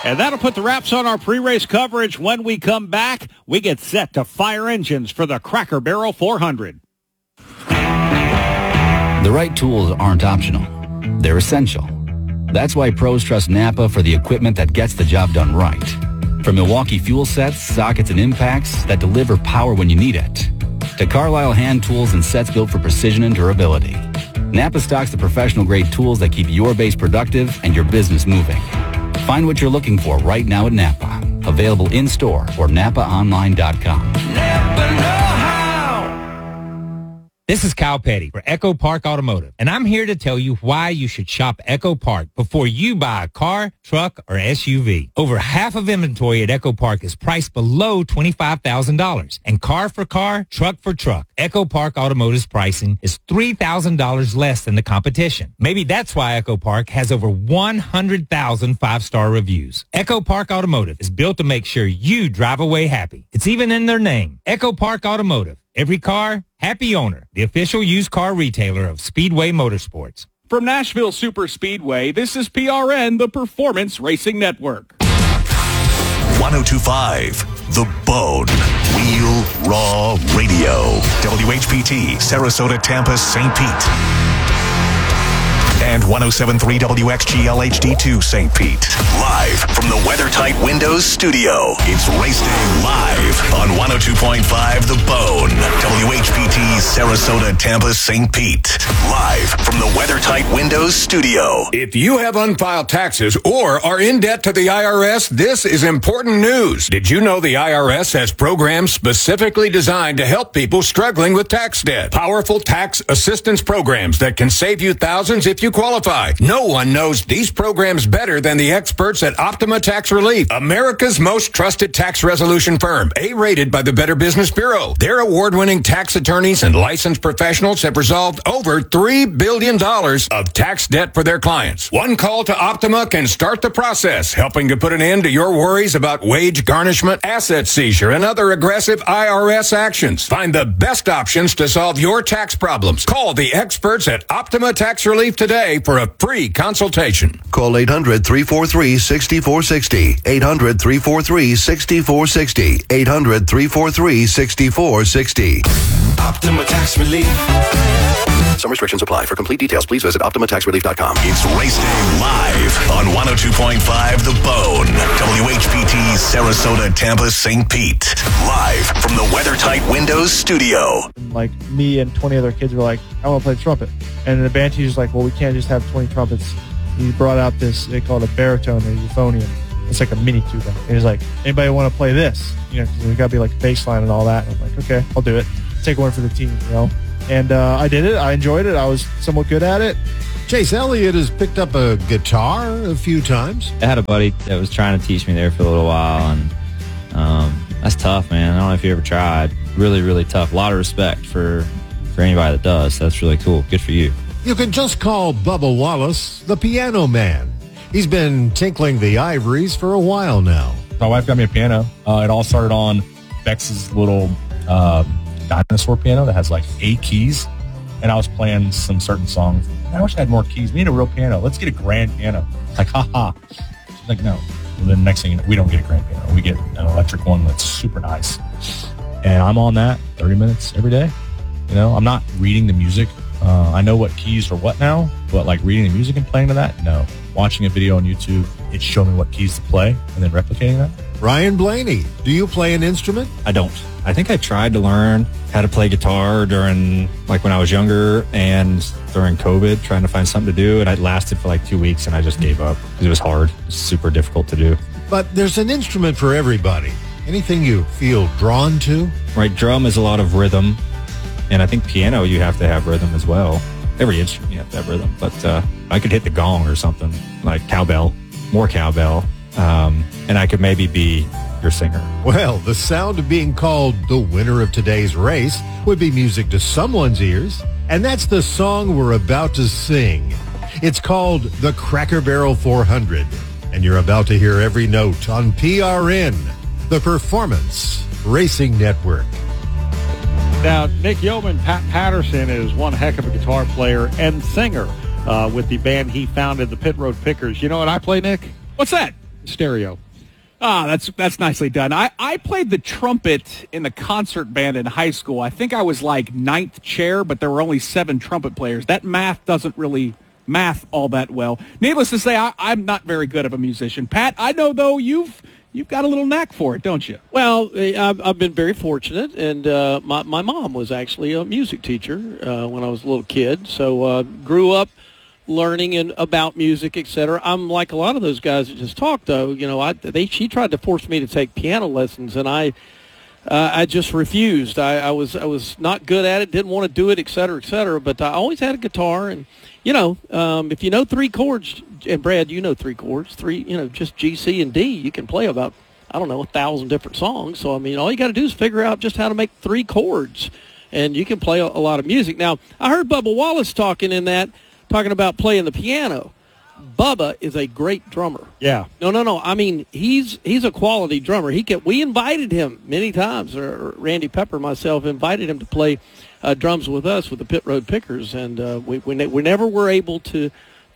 And that'll put the wraps on our pre-race coverage. When we come back, we get set to fire engines for the Cracker Barrel 400. The right tools aren't optional. They're essential. That's why pros trust Napa for the equipment that gets the job done right. From Milwaukee fuel sets, sockets, and impacts that deliver power when you need it, to Carlisle hand tools and sets built for precision and durability. Napa stocks the professional-grade tools that keep your base productive and your business moving. Find what you're looking for right now at Napa. Available in-store or NapaOnline.com. Napa know-how. This is Kyle Petty for Echo Park Automotive, and I'm here to tell you why you should shop Echo Park before you buy a car, truck, or SUV. Over half of inventory at Echo Park is priced below $25,000, and car for car, truck for truck, Echo Park Automotive's pricing is $3,000 less than the competition. Maybe that's why Echo Park has over 100,000 five-star reviews. Echo Park Automotive is built to make sure you drive away happy. It's even in their name, Echo Park Automotive. Every car, happy owner. The official used car retailer of Speedway Motorsports. From Nashville Super Speedway, this is PRN, the Performance Racing Network. 102.5, The Bone. Real Raw Radio. WHPT, Sarasota, Tampa, St. Pete. And 107.3 WXGL HD2 St. Pete. Live from the WeatherTight Windows studio. It's Race Day live on 102.5 The Bone. WHPT Sarasota, Tampa, St. Pete. Live from the WeatherTight Windows studio. If you have unfiled taxes or are in debt to the IRS, this is important news. Did you know the IRS has programs specifically designed to help people struggling with tax debt? Powerful tax assistance programs that can save you thousands if you qualify. No one knows these programs better than the experts at Optima Tax Relief, America's most trusted tax resolution firm, A-rated by the Better Business Bureau. Their award-winning tax attorneys and licensed professionals have resolved over $3 billion of tax debt for their clients. One call to Optima can start the process, helping to put an end to your worries about wage garnishment, asset seizure, and other aggressive IRS actions. Find the best options to solve your tax problems. Call the experts at Optima Tax Relief today for a free consultation. Call 800-343-6460. 800-343-6460. 800-343-6460. Optima Tax Relief. Some restrictions apply. For complete details, please visit OptimaTaxRelief.com. It's Race Day live on 102.5 The Bone. WHPT Sarasota, Tampa, St. Pete. Live from the WeatherTight Windows studio. Like me and 20 other kids were like, I want to play trumpet. And the band teacher's like, well, we can't just have 20 trumpets. He brought out this, they call it a baritone or euphonium. It's like a mini tuba. And he's like, anybody want to play this? You know, because there's got to be like a bass line and all that. And I'm like, okay, I'll do it. Take one for the team, you know. And I did it. I enjoyed it. I was somewhat good at it. Chase Elliott has picked up a guitar a few times. I had a buddy that was trying to teach me there for a little while, and that's tough, man. I don't know if you ever tried. Really, really tough. A lot of respect for anybody that does. That's really cool. Good for you. You can just call Bubba Wallace the Piano Man. He's been tinkling the ivories for a while now. My wife got me a piano. It all started on Bex's little dinosaur piano that has like 8 keys, and I was playing some certain songs. I wish I had more keys. We need a real piano. Let's get a grand piano. Like, haha. She's like, no. Well, then next thing you know, we don't get a grand piano. We get an electric one that's super nice. And I'm on that 30 minutes every day. You know, I'm not reading the music. I know what keys are what now, but like reading the music and playing to that, no. Watching a video on YouTube, it showed me what keys to play and then replicating that. Ryan Blaney, do you play an instrument? I don't. I think I tried to learn how to play guitar during, like when I was younger and during COVID, trying to find something to do. And it lasted for like 2 weeks and I just gave up because it was hard. It was super difficult to do. But there's an instrument for everybody. Anything you feel drawn to? Right. Drum is a lot of rhythm. And I think piano, you have to have rhythm as well. Every instrument, you have to have rhythm. But I could hit the gong or something, like cowbell, more cowbell. And I could maybe be your singer. Well, the sound of being called the winner of today's race would be music to someone's ears. And that's the song we're about to sing. It's called the Cracker Barrel 400. And you're about to hear every note on PRN, the Performance Racing Network. Now, Nick Yeoman, Pat Patterson is one heck of a guitar player and singer with the band he founded, the Pit Road Pickers. You know what I play, Nick? What's that? stereo. That's nicely done. I played the trumpet in the concert band in high school. I think I was like 9th chair, but there were only 7 trumpet players. That math doesn't really math all that well. Needless to say, I'm not very good of a musician. Pat, I know, though, you've got a little knack for it, don't you? Well, I've been very fortunate, and my mom was actually a music teacher when I was a little kid, so grew up learning about music, etc. I'm like a lot of those guys that just talk, though. You know, she tried to force me to take piano lessons, and I just refused. I was not good at it, didn't want to do it, etc. But I always had a guitar, and you know, if you know 3 chords, and Brad, you know 3 chords, just G, C, and D, you can play about 1,000 different songs. So I mean, all you got to do is figure out just how to make 3 chords, and you can play a lot of music. Now, I heard Bubba Wallace talking about playing the piano. Bubba is a great drummer. Yeah. No. I mean, he's a quality drummer. We invited him many times, or Randy Pepper, myself, invited him to play drums with us with the Pit Road Pickers, and we never were able to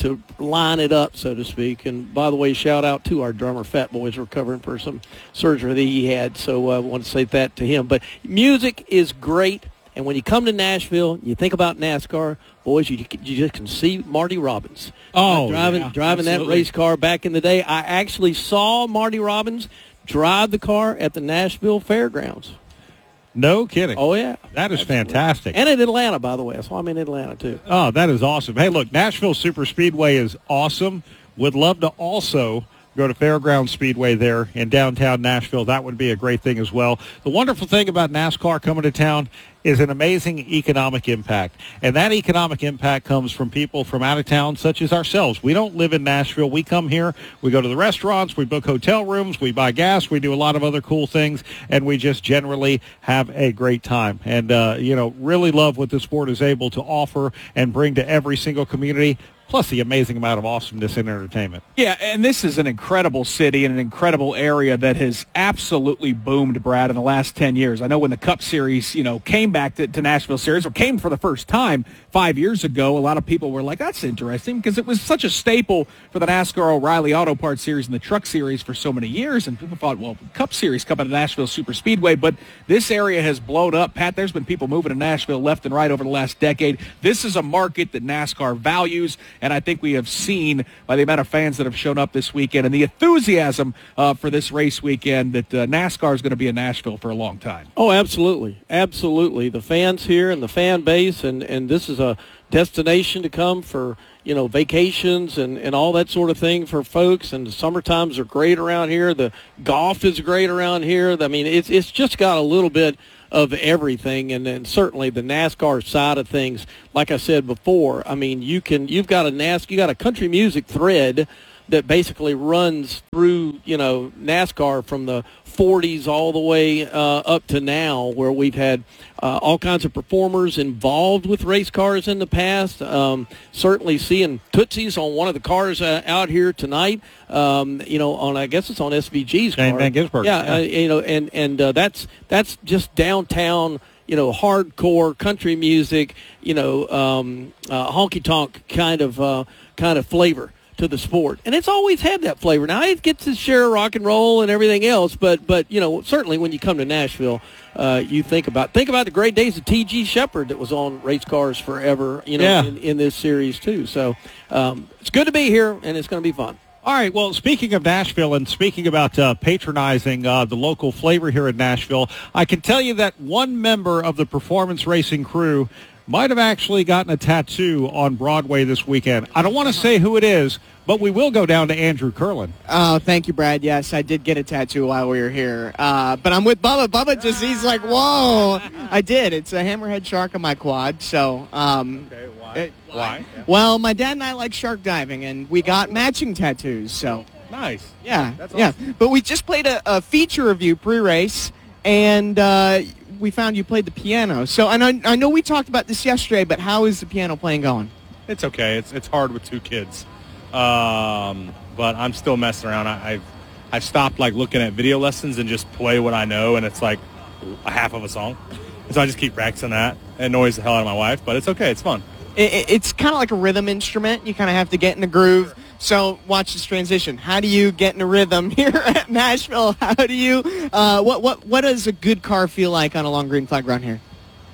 line it up, so to speak. And by the way, shout out to our drummer, Fat Boy's recovering for some surgery that he had, so I want to say that to him. But music is great. And when you come to Nashville, you think about NASCAR, boys, you just can see Marty Robbins. Driving that race car back in the day. I actually saw Marty Robbins drive the car at the Nashville Fairgrounds. No kidding. Oh, yeah. That is fantastic. And in Atlanta, by the way. So I'm in Atlanta, too. Oh, that is awesome. Hey, look, Nashville Super Speedway is awesome. Would love to also go to Fairground Speedway there in downtown Nashville. That would be a great thing as well. The wonderful thing about NASCAR coming to town is an amazing economic impact. And that economic impact comes from people from out of town, such as ourselves. We don't live in Nashville. We come here, we go to the restaurants, we book hotel rooms, we buy gas, we do a lot of other cool things, and we just generally have a great time. And, really love what the sport is able to offer and bring to every single community, plus the amazing amount of awesomeness and entertainment. Yeah, and this is an incredible city and an incredible area that has absolutely boomed, Brad, in the last 10 years. I know when the Cup Series, came back to Nashville Series, or came for the first time 5 years ago, a lot of people were like, that's interesting, because it was such a staple for the NASCAR O'Reilly Auto Parts Series and the Truck Series for so many years, and people thought, well, Cup Series coming to Nashville Super Speedway, but this area has blown up. Pat, there's been people moving to Nashville left and right over the last decade. This is a market that NASCAR values, and I think we have seen by the amount of fans that have shown up this weekend and the enthusiasm for this race weekend that NASCAR is going to be in Nashville for a long time. Oh, absolutely. Absolutely. The fans here and the fan base, and this is a destination to come for, vacations and all that sort of thing for folks. And the summer times are great around here. The golf is great around here. I mean, it's just got a little bit of everything, and certainly the NASCAR side of things. Like I said before, I mean, you got a country music thread that basically runs through, NASCAR from the 40s all the way up to now, where we've had all kinds of performers involved with race cars in the past. Certainly seeing Tootsie's on one of the cars out here tonight. I guess it's on SVG's car. Van Gisbergen. Yeah. That's just downtown, hardcore country music, honky tonk kind of flavor to the sport, and it's always had that flavor. Now it gets its share of rock and roll and everything else, but certainly when you come to Nashville, you think about the great days of T.G. Shepherd that was on race cars forever, in this series too. So it's good to be here, and it's going to be fun. All right, well, speaking of Nashville and speaking about patronizing the local flavor here in Nashville, I can tell you that one member of the performance racing crew might have actually gotten a tattoo on Broadway this weekend. I don't want to say who it is, but we will go down to Andrew Curlin. Oh, thank you, Brad. Yes, I did get a tattoo while we were here. But I'm with Bubba. Bubba he's like, whoa. I did. It's a hammerhead shark on my quad. So, okay, why? Well, my dad and I like shark diving, and we got matching tattoos. So nice. Yeah. That's awesome. Yeah. But we just played a feature review pre-race, and we found you played the piano. So I know we talked about this yesterday, but how is the piano playing going? It's okay. It's hard with 2 kids, but I'm still messing around. I've stopped looking at video lessons and just play what I know, and it's like a half of a song. So I just keep practicing that. It annoys the hell out of my wife, but it's okay. It's fun. It's kind of like a rhythm instrument. You kind of have to get in the groove, So watch this transition. How do you get in a rhythm here at Nashville? How do you, what does a good car feel like on a long green flag run here?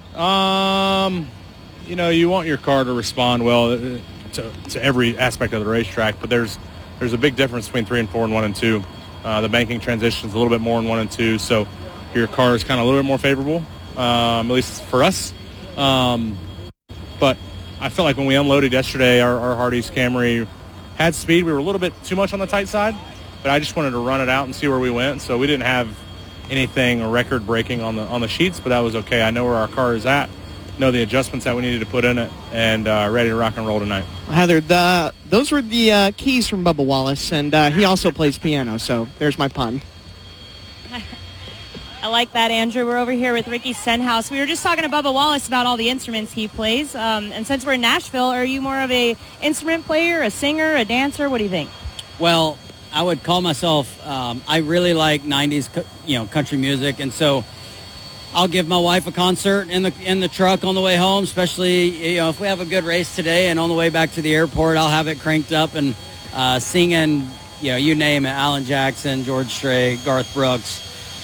You want your car to respond well to every aspect of the racetrack, but there's a big difference between 3 and 4 and 1 and 2. The banking transition is a little bit more in 1 and 2, so your car is kind of a little bit more favorable, at least for us. But I felt like when we unloaded yesterday, our Hardee's Camry had speed. We were a little bit too much on the tight side, but I just wanted to run it out and see where we went. So we didn't have anything record breaking on the sheets, but that was okay. I know where our car is at, know the adjustments that we needed to put in it, and ready to rock and roll tonight. Heather, those were the keys from Bubba Wallace, and he also plays piano, so there's my pun. I like that, Andrew. We're over here with Ricky Stenhouse. We were just talking to Bubba Wallace about all the instruments he plays. And since we're in Nashville, are you more of a instrument player, a singer, a dancer? What do you think? Well, I would call myself, I really like 90s, country music. And so I'll give my wife a concert in the truck on the way home, especially, if we have a good race today and on the way back to the airport, I'll have it cranked up and singing, you name it, Alan Jackson, George Strait, Garth Brooks,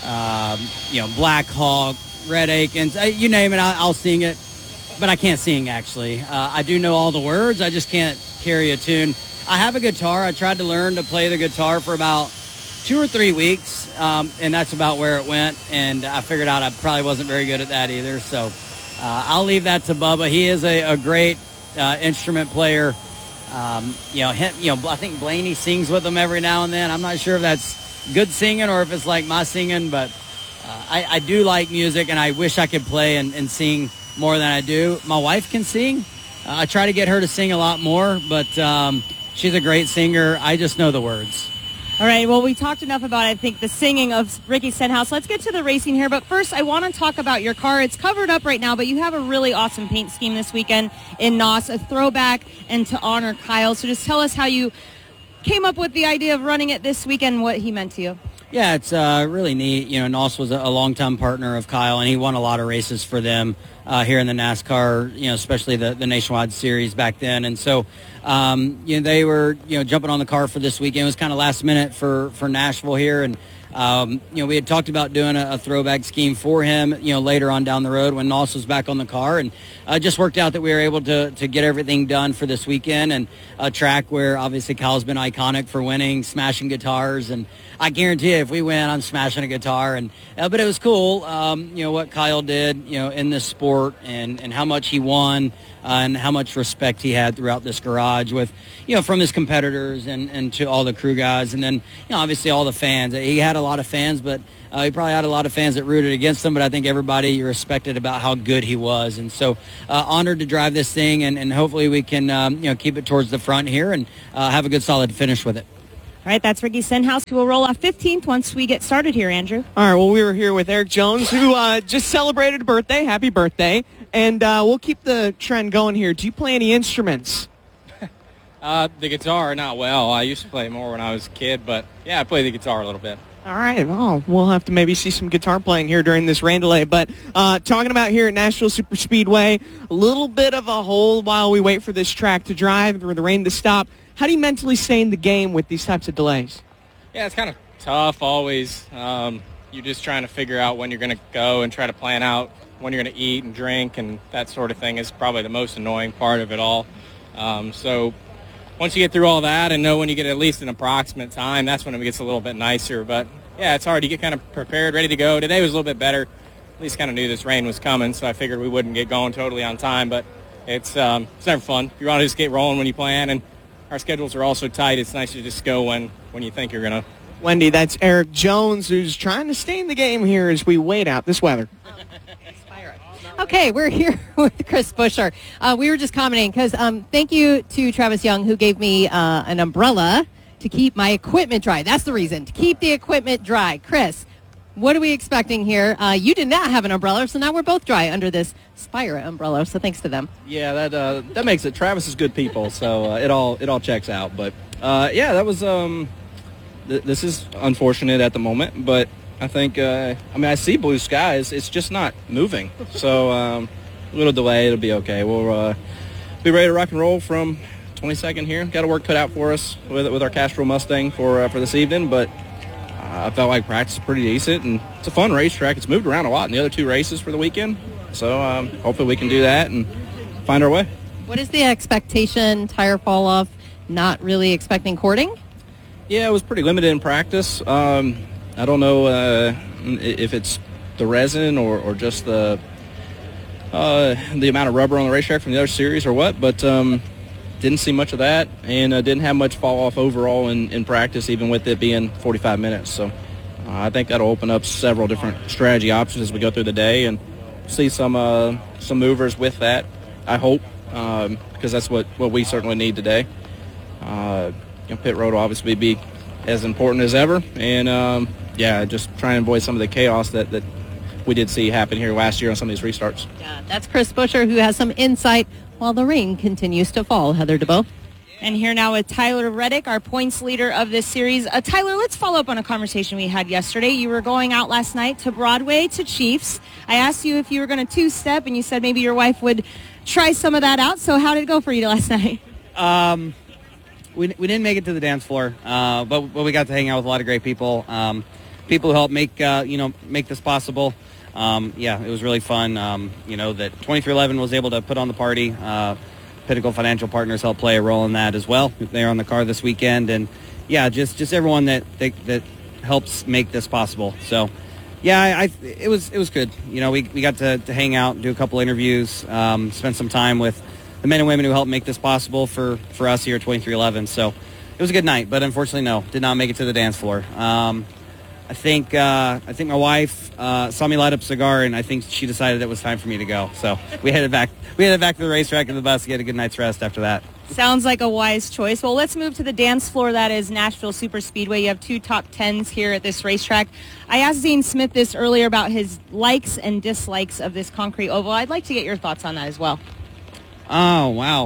Black Hawk, Red Akins, you name it, I'll sing it, but I can't sing, actually. I do know all the words, I just can't carry a tune. I have a guitar. I tried to learn to play the guitar for about 2 or 3 weeks, and that's about where it went, and I figured out I probably wasn't very good at that either, so I'll leave that to Bubba. He is a great instrument player. I think Blaney sings with him every now and then. I'm not sure if that's good singing or if it's like my singing, but I do like music, and I wish I could play and sing more than I do. My wife can sing. I try to get her to sing a lot more, but she's a great singer. I just know the words. All right, well, we talked enough about, I think, the singing of Ricky Stenhouse. Let's get to the racing here, but first I want to talk about your car. It's covered up right now, but you have a really awesome paint scheme this weekend in NOS, a throwback and to honor Kyle. So just tell us how you came up with the idea of running it this weekend, what he meant to you. Yeah, it's really neat. NOS was a longtime partner of Kyle, and he won a lot of races for them here in the NASCAR, especially the Nationwide Series back then. And so, they were, jumping on the car for this weekend. It was kind of last minute for Nashville here. And, we had talked about doing a throwback scheme for him, later on down the road when NOS was back on the car. And it just worked out that we were able to get everything done for this weekend, and a track where obviously Kyle's been iconic for winning, smashing guitars. And I guarantee you, if we win, I'm smashing a guitar. And but it was cool, what Kyle did, in this sport, and how much he won, and how much respect he had throughout this garage with, from his competitors and to all the crew guys, and then, obviously all the fans. He had a lot of fans, but he probably had a lot of fans that rooted against him, but I think everybody respected about how good he was. And so honored to drive this thing, and hopefully we can, keep it towards the front here and have a good solid finish with it. All right, that's Ricky Stenhouse, who will roll off 15th once we get started here, Andrew. All right, well, we were here with Eric Jones, who just celebrated a birthday. Happy birthday. And we'll keep the trend going here. Do you play any instruments? The guitar, not well. I used to play more when I was a kid, but, yeah, I play the guitar a little bit. All right, well, we'll have to maybe see some guitar playing here during this rain delay. But talking about here at Nashville Super Speedway, a little bit of a hold while we wait for this track to dry, for the rain to stop. How do you mentally stay in the game with these types of delays? Yeah, it's kind of tough always. You're just trying to figure out when you're going to go and try to plan out when you're going to eat and drink, and that sort of thing is probably the most annoying part of it all. So once you get through all that and know when you get at least an approximate time, that's when it gets a little bit nicer. But, yeah, it's hard. You get kind of prepared, ready to go. Today was a little bit better. At least kind of knew this rain was coming, so I figured we wouldn't get going totally on time. But it's never fun. You want to just get rolling when you plan, and our schedules are also tight. It's nice to just go when you think you're going to. Wendy, that's Eric Jones, who's trying to stay in the game here as we wait out this weather. Okay, we're here with Chris Buescher. We were just commenting because thank you to Travis Young, who gave me an umbrella to keep my equipment dry. That's the reason, to keep the equipment dry. Chris, what are we expecting here? You did not have an umbrella, so now we're both dry under this Spira umbrella, so thanks to them. Yeah, that makes it. Travis is good people, so it all checks out. But, yeah, that was this is unfortunate at the moment, but I think, I see blue skies. It's just not moving. So a little delay, it'll be okay. We'll be ready to rock and roll from 22nd here. Got a work cut out for us with our Castrol Mustang for this evening, but I felt like practice is pretty decent, and it's a fun racetrack. It's moved around a lot in the other 2 races for the weekend, so hopefully we can do that and find our way. What is the expectation? Tire fall off, not really expecting cording? Yeah, it was pretty limited in practice. I don't know if it's the resin or just the amount of rubber on the racetrack from the other series or what, but didn't see much of that, and didn't have much fall off overall in practice, even with it being 45 minutes. So I think that'll open up several different strategy options as we go through the day and see some movers with that, I hope, because that's what we certainly need today. Pit road will obviously be as important as ever, and just try and avoid some of the chaos that we did see happen here last year on some of these restarts. Yeah, that's Chris Buescher, who has some insight while the rain continues to fall. Heather DeBow. And here now with Tyler Reddick, our points leader of this series. Tyler, let's follow up on a conversation we had yesterday. You were going out last night to Broadway to Chiefs. I asked you if you were going to two-step, and you said maybe your wife would try some of that out. So how did it go for you last night? We didn't make it to the dance floor, but we got to hang out with a lot of great people. People who helped make this possible. It was really fun. That 2311 was able to put on the party. Pinnacle Financial Partners helped play a role in that as well. They're on the car this weekend, and just everyone that helps make this possible. So, it was good. We got to hang out, do a couple interviews, spend some time with the men and women who helped make this possible for us here at 2311. So it was a good night, but unfortunately, no, did not make it to the dance floor. I think my wife saw me light up a cigar, and I think she decided it was time for me to go. So we headed back to the racetrack and the bus to get a good night's rest after that. Sounds like a wise choice. Well, let's move to the dance floor. That is Nashville Super Speedway. You have 2 top 10s here at this racetrack. I asked Zane Smith this earlier about his likes and dislikes of this concrete oval. I'd like to get your thoughts on that as well. Oh, wow.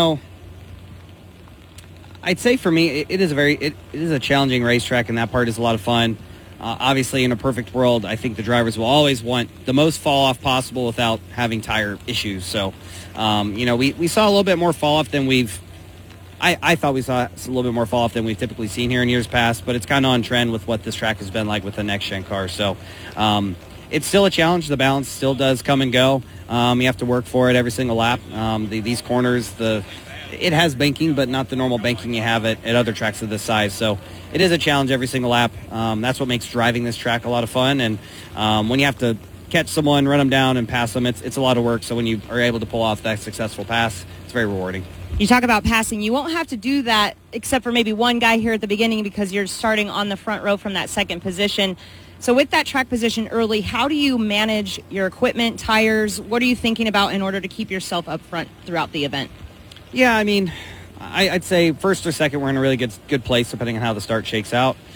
I'd say for me, it is a challenging racetrack, and that part is a lot of fun. Obviously, in a perfect world, I think the drivers will always want the most fall-off possible without having tire issues. So, we saw a little bit more fall-off than I thought we saw a little bit more fall-off than we've typically seen here in years past, but it's kind of on trend with what this track has been like with the next-gen car. So, it's still a challenge. The balance still does come and go. You have to work for it every single lap. These corners, it has banking, but not the normal banking you have at other tracks of this size. So it is a challenge every single lap. That's what makes driving this track a lot of fun. And when you have to catch someone, run them down, and pass them, it's a lot of work. So when you are able to pull off that successful pass, it's very rewarding. You talk about passing. You won't have to do that except for maybe one guy here at the beginning because you're starting on the front row from that second position. So with that track position early, how do you manage your equipment, tires? What are you thinking about in order to keep yourself up front throughout the event? Yeah, I mean, I'd say first or second we're in a really good place depending on how the start shakes out.